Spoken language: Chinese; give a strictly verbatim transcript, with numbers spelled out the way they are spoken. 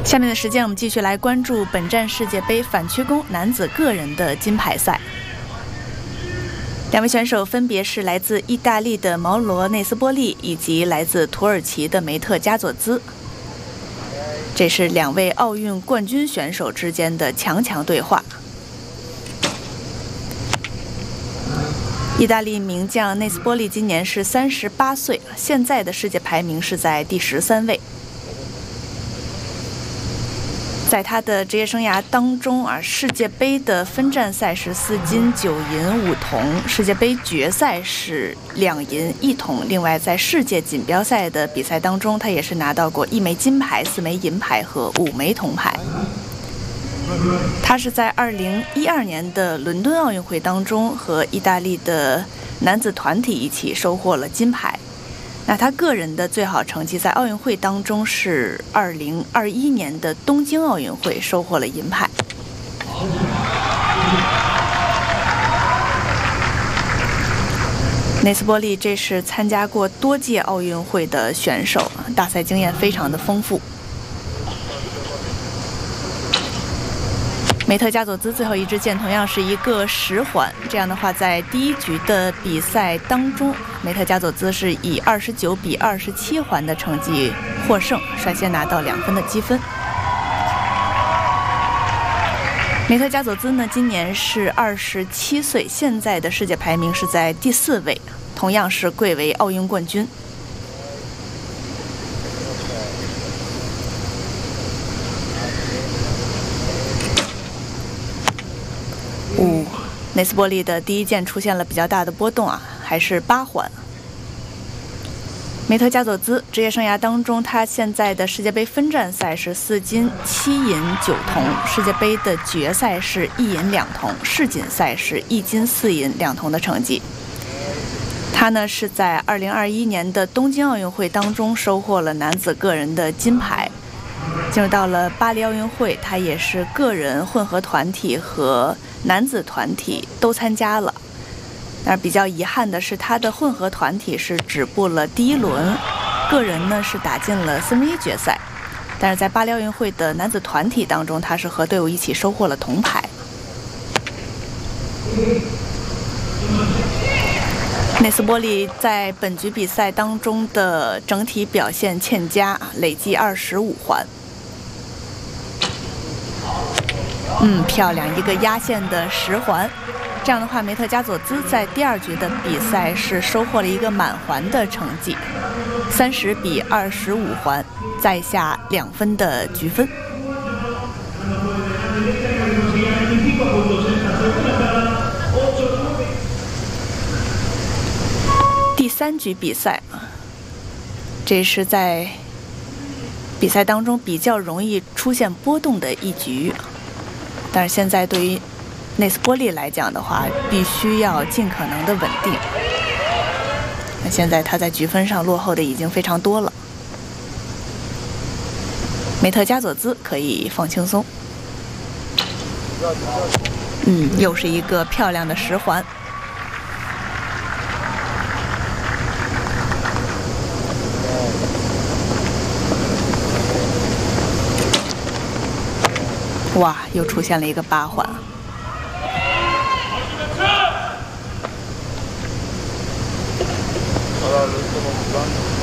下面的时间，我们继续来关注本站世界杯反曲弓男子个人的金牌赛。两位选手分别是来自意大利的毛罗内斯波利以及来自土耳其的梅特加佐兹。这是两位奥运冠军选手之间的强强对话。意大利名将内斯波利今年是三十八岁，现在的世界排名是在第十三位。在他的职业生涯当中啊，世界杯的分站赛是四金九银五铜，世界杯决赛是两银一铜。另外，在世界锦标赛的比赛当中，他也是拿到过一枚金牌、四枚银牌和五枚铜牌。他是在二零一二年的伦敦奥运会当中和意大利的男子团体一起收获了金牌。那他个人的最好成绩在奥运会当中是二零二一年的东京奥运会收获了银牌。内斯波利这是参加过多届奥运会的选手，大赛经验非常的丰富。梅特加佐兹最后一支箭同样是一个十环，这样的话，在第一局的比赛当中，梅特加佐兹是以二十九比二十七环的成绩获胜，率先拿到两分的积分。梅特加佐兹呢，今年是二十七岁，现在的世界排名是在第四位，同样是贵为奥运冠军。五，内斯波利的第一箭出现了比较大的波动啊，还是八环。梅特加佐兹职业生涯当中，他现在的世界杯分站赛是四金七银九铜，世界杯的决赛是一银两铜，世锦赛是一金四银两铜的成绩。他呢是在二零二一年的东京奥运会当中收获了男子个人的金牌。进入到了巴黎奥运会，他也是个人混合团体和男子团体都参加了。但是比较遗憾的是，他的混合团体是止步了第一轮，个人呢是打进了三分之一决赛。但是在巴黎奥运会的男子团体当中，他是和队伍一起收获了铜牌。内斯波利在本局比赛当中的整体表现欠佳，累计二十五环。嗯，漂亮，一个压线的十环。这样的话，梅特加佐兹在第二局的比赛是收获了一个满环的成绩，三十比二十五环，在下两分的局分。第三局比赛，这是在比赛当中比较容易出现波动的一局。但是现在对于内斯波利来讲的话，必须要尽可能的稳定。那现在他在局分上落后的已经非常多了。梅特加佐兹可以放轻松。嗯，又是一个漂亮的十环。哇，又出现了一个八环。 Ahora lo estamos jugando.